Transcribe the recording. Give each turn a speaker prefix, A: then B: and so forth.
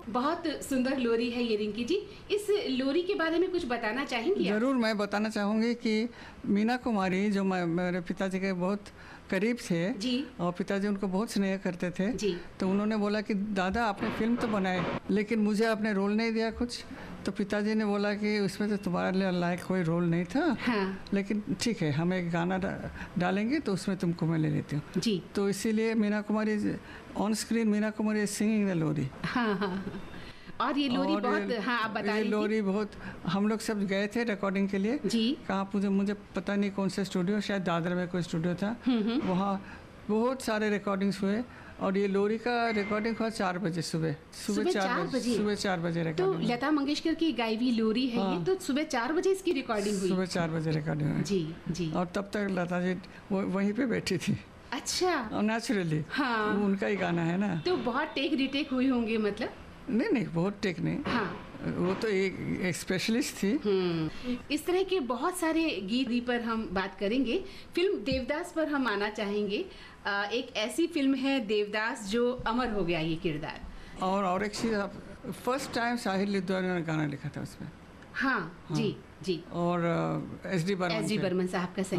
A: बहुत सुंदर लोरी है ये रिंकी जी। इस लोरी के बारे में कुछ बताना चाहेंगी आप?
B: ज़रूर, मैं बताना चाहूँगी कि मीना कुमारी जो मेरे पिताजी के बहुत करीब थे
A: जी।
B: और पिताजी उनको बहुत स्नेह करते थे
A: जी।
B: तो उन्होंने बोला कि दादा आपने फिल्म तो बनाए लेकिन मुझे आपने रोल नहीं दिया कुछ। तो पिताजी ने बोला कि उसमें तो तुम्हारे लिए लायक कोई रोल नहीं था।
A: हाँ।
B: लेकिन ठीक है, हम एक गाना डालेंगे तो उसमें तुमको मैं ले लेती हूँ।
A: जी।
B: तो इसीलिए Meena Kumari on screen Meena Kumari singing the लोरी।
A: हाँ हाँ। और ये लोरी बहुत, हाँ आप बता रही थी।
B: लोरी बहुत, हम लोग सब गए थे रिकॉर्डिंग के लिए।
A: जी।
B: कहाँ मुझे पता नहीं कौन सा स्टूडियो, शायद दादर में कोई स्टूडियो था। वहाँ बहुत सारे रिकॉर्डिंग्स हुए और ये लोरी का रिकॉर्डिंग हुआ 4 बजे सुबह 4 बजे रिकॉर्डिंग।
A: तो लता मंगेशकर की गाई हुई लोरी है। हाँ। ये तो सुबह 4 बजे इसकी रिकॉर्डिंग हुई।
B: सुबह 4 बजे रिकॉर्डिंग हुई।
A: जी जी।
B: और तब तक लता जी वहीं पे बैठी थी।
A: अच्छा।
B: और नेचुरली
A: हाँ,
B: उनका ही गाना है ना।
A: तो बहुत टेक रिटेक हुई होंगे मतलब?
B: नहीं, बहुत टेक नहीं।
A: हाँ,
B: वो तो एक स्पेशलिस्ट थी।
A: इस तरह के बहुत सारे गीत पर हम बात करेंगे। फिल्म देवदास पर हम आना चाहेंगे। एक ऐसी फिल्म है देवदास जो अमर हो गया ये किरदार।
B: और एक चीज़, फर्स्ट टाइम साहिल लुधियाना ने गाना लिखा था उसमें।
A: हाँ, हाँ जी जी।
B: और एस डी बर्मन
A: साहब का